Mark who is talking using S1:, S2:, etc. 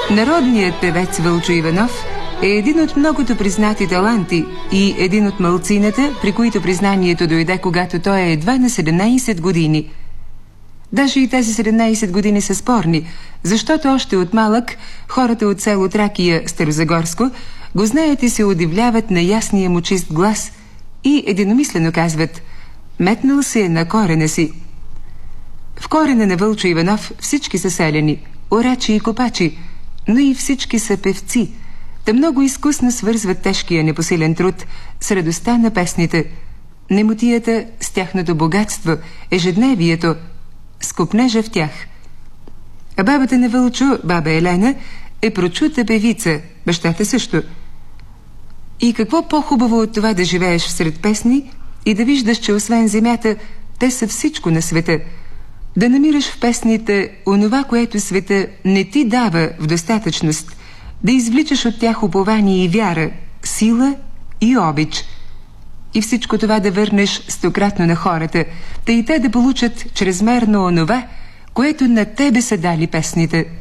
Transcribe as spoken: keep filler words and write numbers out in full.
S1: Народният певец Вълчо Иванов е един от многото признати таланти и един от малцината, при които признанието дойде, когато той е едва на седемнайсет години. Даже и тези седемнайсет години са спорни, защото още от малък хората от село Тракия, Старозагорско, го знаят и се удивляват на ясния му чист глас и единомислено казват: метнал се е на корена си. В корена на Вълчо Иванов всички са селяни, орачи и копачи, но и всички са певци. Те много изкусно свързват тежкия непосилен труд с радостта на песните, немотията с тяхното богатство, ежедневието с копнежа в тях. А бабата на Вълчо, баба Елена, е прочута певица, бащата също. И какво по-хубаво от това да живееш всред песни и да виждаш, че освен земята, те са всичко на света. Да намираш в песните онова, което света не ти дава в достатъчност, да извличаш от тях упование и вяра, сила и обич. И всичко това да върнеш стократно на хората, та и те да получат чрезмерно онова, което на тебе са дали песните.